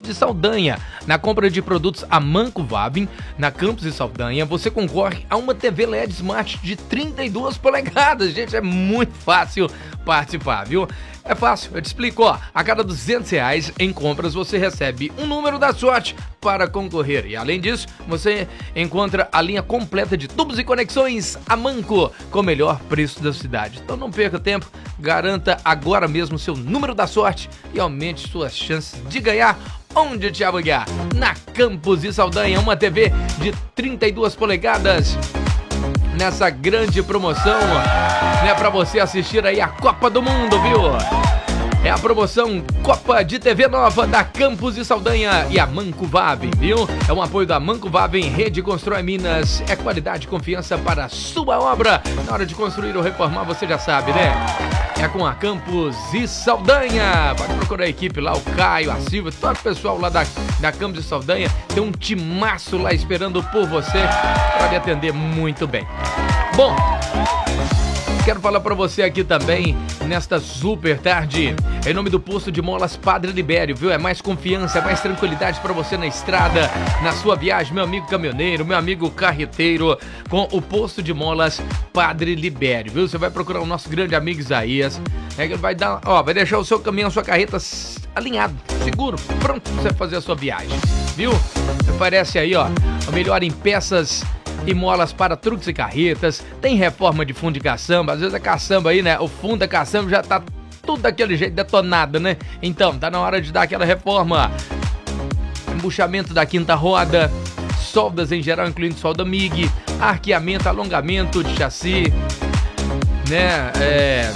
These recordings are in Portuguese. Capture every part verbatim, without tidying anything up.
de Saldanha. Na compra de produtos Amanco Vavin, na Campos e Saldanha, você concorre a uma T V L E D Smart de trinta e duas polegadas. Gente, é muito fácil participar, viu? É fácil, eu te explico, ó. A cada duzentos reais em compras, você recebe um número da sorte para concorrer. E além disso, você encontra a linha completa de tubos e conexões Amanco com o melhor preço da cidade. Então não perca tempo, garanta agora mesmo seu número da sorte e aumente suas chances de ganhar. Onde te alugar? Na Campos e Saldanha, uma T V de trinta e duas polegadas. Nessa grande promoção, né, pra você assistir aí a Copa do Mundo, viu? É a promoção Copa de T V nova da Campos e Saldanha e Amanco Vavin, viu? É um apoio da Amanco Vavin, Rede Constrói Minas. É qualidade e confiança para a sua obra. Na hora de construir ou reformar, você já sabe, né? É com a Campos e Saldanha. Pode procurar a equipe lá, o Caio, a Silvia, todo o pessoal lá da, da Campos e Saldanha. Tem um timaço lá esperando por você para lhe atender muito bem. Bom, quero falar para você aqui também, nesta super tarde, em nome do Posto de Molas Padre Libério, viu? É mais confiança, é mais tranquilidade para você na estrada, na sua viagem, meu amigo caminhoneiro, meu amigo carreteiro, com o Posto de Molas Padre Libério, viu? Você vai procurar o nosso grande amigo Isaías, é que ele vai dar, ó, vai deixar o seu caminhão, a sua carreta alinhado, seguro, pronto pra você fazer a sua viagem, viu? Oferece aí, ó, o melhor em peças e molas para truques e carretas, tem reforma de fundo de caçamba, às vezes a caçamba aí, né, o fundo da caçamba já tá tudo daquele jeito detonado, né? Então, tá na hora de dar aquela reforma. Embuchamento da quinta roda, soldas em geral, incluindo solda M I G, arqueamento, alongamento de chassi, né? É...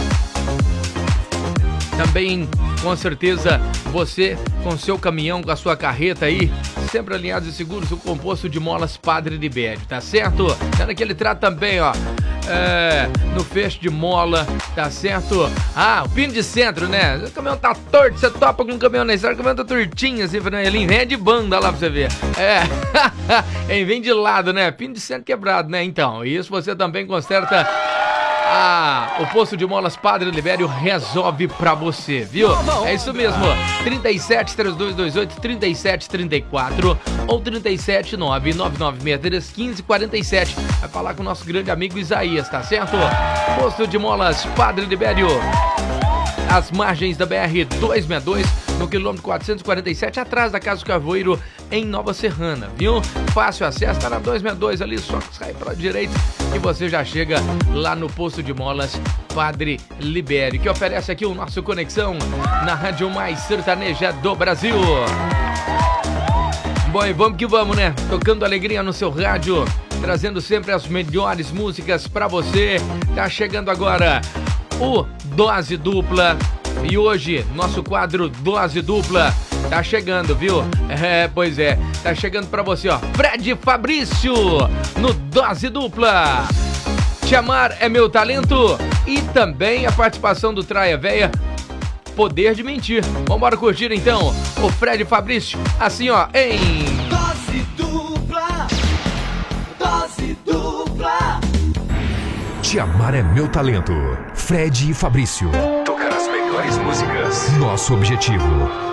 Também, com certeza, você com seu caminhão, com a sua carreta aí, sempre alinhados e seguros, o composto de molas Padre Libério, tá certo? Tá naquele trato também, ó, é, no fecho de mola, tá certo? Ah, o pino de centro, né? O caminhão tá torto, você topa com o caminhão na estrada, o caminhão tá tortinho, assim, ele vem de banda lá pra você ver. É, ele vem de lado, né? Pino de centro quebrado, né? Então, isso você também conserta. Ah, o Posto de Molas Padre Libério resolve pra você, viu? É isso mesmo, trinta e sete, trinta e dois vinte e oito, trinta e sete, trinta e quatro ou trinta e sete, nove nove nove seis três, quinze, quarenta e sete. Vai falar com o nosso grande amigo Isaías, tá certo? Posto de Molas Padre Libério, às margens da B R duzentos e sessenta e dois, no quilômetro quatrocentos e quarenta e sete, atrás da Casa do Carvoeiro, em Nova Serrana, viu? Fácil acesso, tá na duzentos e sessenta e dois ali, só sai pra direita e você já chega lá no Posto de Molas Padre Libério, que oferece aqui o nosso Conexão na rádio mais sertaneja do Brasil. Bom, e vamos que vamos, né? Tocando alegria no seu rádio, trazendo sempre as melhores músicas pra você. Tá chegando agora o Dose Dupla. E hoje, nosso quadro Dose Dupla tá chegando, viu? É, pois é, tá chegando pra você, ó, Fred Fabrício, no Dose Dupla. Te Amar é Meu Talento. E também a participação do Traia Véia, Poder de Mentir. Vambora curtir então o Fred Fabrício, assim ó, em Dose Dupla, Dose Dupla. Te Amar é Meu Talento. Fred e Fabrício. Tocar as melhores músicas. Nosso objetivo